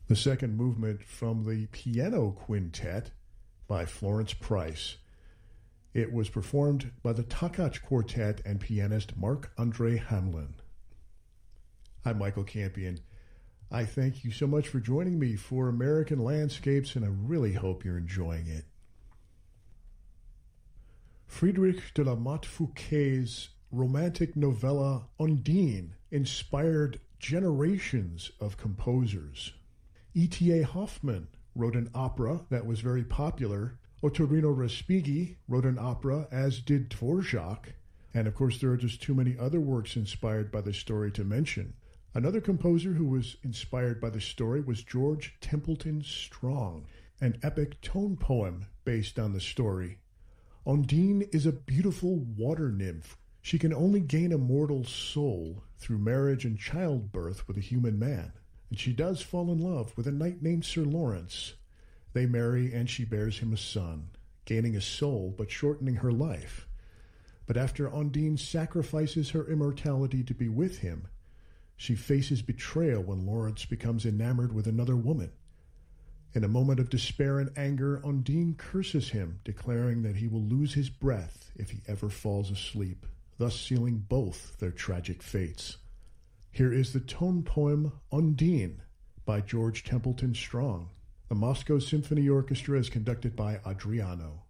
The second movement from the Piano Quintet by Florence Price. It was performed by the Takacs Quartet and pianist Marc-André Hamelin. I'm Michael Campion. I thank you so much for joining me for American Landscapes, and I really hope you're enjoying it. Frédéric de la Motte Fouqué's romantic novella Undine inspired generations of composers. E.T.A. Hoffmann wrote an opera that was very popular. Ottorino Respighi wrote an opera, as did Dvorak. And of course, there are just too many other works inspired by the story to mention. Another composer who was inspired by the story was George Templeton Strong, an epic tone poem based on the story. Undine is a beautiful water nymph. She can only gain a mortal soul through marriage and childbirth with a human man. And she does fall in love with a knight named Sir Lawrence. They marry, and she bears him a son, gaining a soul but shortening her life. But after Undine sacrifices her immortality to be with him, she faces betrayal when Lawrence becomes enamored with another woman. In a moment of despair and anger, Undine curses him, declaring that he will lose his breath if he ever falls asleep, thus sealing both their tragic fates. Here is the tone poem Undine by George Templeton Strong. The Moscow Symphony Orchestra is conducted by Adriano.